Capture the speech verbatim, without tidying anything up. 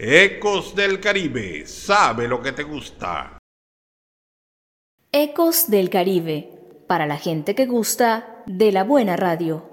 Ecos del Caribe, sabe lo que te gusta. Ecos del Caribe, para la gente que gusta de la buena radio.